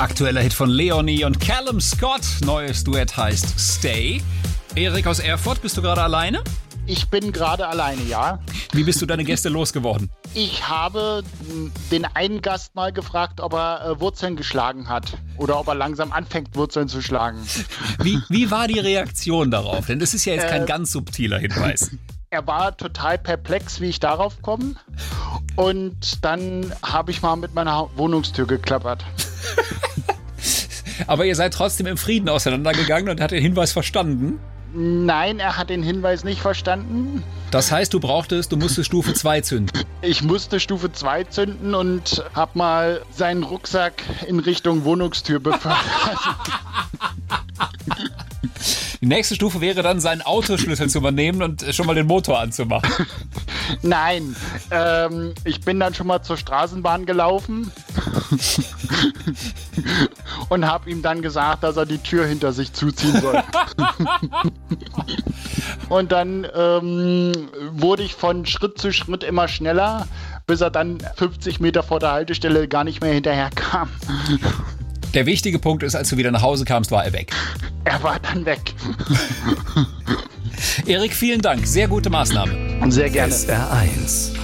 Aktueller Hit von Leonie und Callum Scott. Neues Duett heißt Stay. Erik aus Erfurt, bist du gerade alleine? Ich bin gerade alleine, ja. Wie bist du deine Gäste losgeworden? Ich habe den einen Gast mal gefragt, ob er Wurzeln geschlagen hat oder ob er langsam anfängt, Wurzeln zu schlagen. Wie war die Reaktion darauf? Denn das ist ja jetzt kein ganz subtiler Hinweis. Er war total perplex, wie ich darauf komme. Und dann habe ich mal mit meiner Wohnungstür geklappert. Aber ihr seid trotzdem im Frieden auseinandergegangen und hat den Hinweis verstanden? Nein, er hat den Hinweis nicht verstanden. Das heißt, du musstest Stufe 2 zünden. Ich musste Stufe 2 zünden und habe mal seinen Rucksack in Richtung Wohnungstür befördert. Die nächste Stufe wäre dann, seinen Autoschlüssel zu übernehmen und schon mal den Motor anzumachen. Nein, ich bin dann schon mal zur Straßenbahn gelaufen und habe ihm dann gesagt, dass er die Tür hinter sich zuziehen soll. Und dann wurde ich von Schritt zu Schritt immer schneller, bis er dann 50 Meter vor der Haltestelle gar nicht mehr hinterher kam. Der wichtige Punkt ist, als du wieder nach Hause kamst, war er weg. Er war dann weg. Erik, vielen Dank. Sehr gute Maßnahme. Sehr gerne. SR1